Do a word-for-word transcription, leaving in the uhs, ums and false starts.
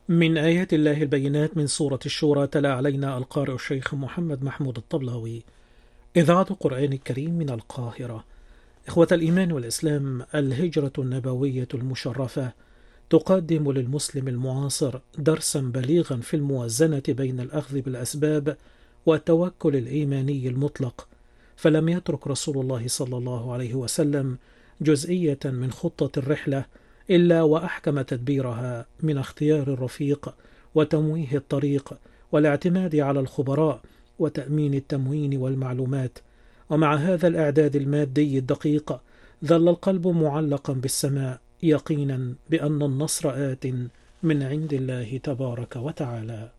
من آيات الله البينات من سورة الشورى تلا علينا القارئ الشيخ محمد محمود الطبلاوي. إذاعة القرآن الكريم من القاهرة. إخوة الإيمان والإسلام، الهجرة النبوية المشرفة تقدم للمسلم المعاصر درسا بليغا في الموازنة بين الأخذ بالأسباب والتوكل الإيماني المطلق، فلم يترك رسول الله صلى الله عليه وسلم جزئية من خطة الرحلة إلا وأحكم تدبيرها، من اختيار الرفيق وتمويه الطريق والاعتماد على الخبراء وتأمين التموين والمعلومات. ومع هذا الإعداد المادي الدقيق ظل القلب معلقا بالسماء، يقينا بأن النصر آت من عند الله تبارك وتعالى.